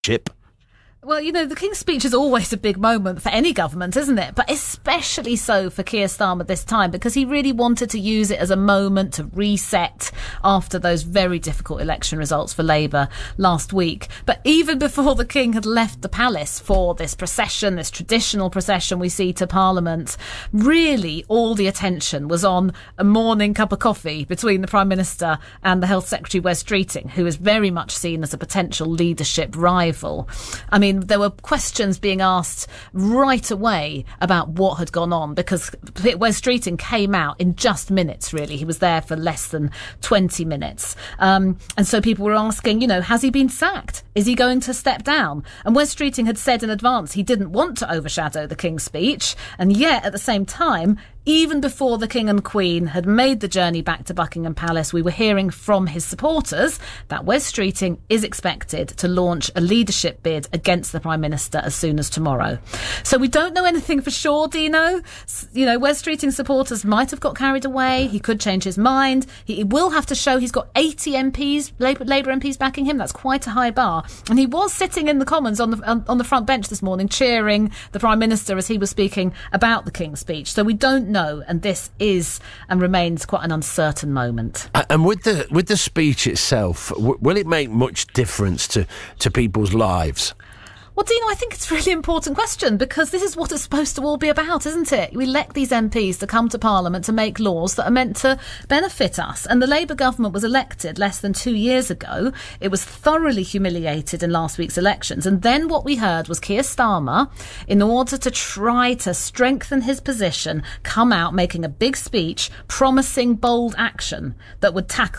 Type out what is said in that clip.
leadership. Well, the King's Speech is always a big moment for any government, isn't it? But especially so for Keir Starmer this time, because he really wanted to use it as a moment to reset after those very difficult election results for Labour last week. But even before the King had left the palace for this procession, this traditional procession we see to Parliament, really all the attention was on a morning cup of coffee between the Prime Minister and the Health Secretary, Wes Streeting, who is very much seen as a potential leadership rival. I mean, there were questions being asked right away about what had gone on, because Wes Streeting came out in just minutes, really. He was there for less than 20 minutes. And so people were asking, has he been sacked? Is he going to step down? And Wes Streeting had said in advance he didn't want to overshadow the King's Speech. And yet, at the same time, even before the King and Queen had made the journey back to Buckingham Palace, we were hearing from his supporters that Wes Streeting is expected to launch a leadership bid against the Prime Minister as soon as tomorrow. So we don't know anything for sure, Dino. Wes Streeting's supporters might have got carried away. He could change his mind. He will have to show he's got 80 MPs, Labour MPs backing him. That's quite a high bar. And he was sitting in the Commons on the front bench this morning, cheering the Prime Minister as he was speaking about the King's Speech. So we don't know, and this is and remains quite an uncertain moment. And with the speech itself, will it make much difference to people's lives? Well, Dino, I think it's a really important question, because this is what it's supposed to all be about, isn't it? We elect these MPs to come to Parliament to make laws that are meant to benefit us. And the Labour government was elected less than 2 years ago. It was thoroughly humiliated in last week's elections. And then what we heard was Keir Starmer, in order to try to strengthen his position, come out making a big speech promising bold action that would tackle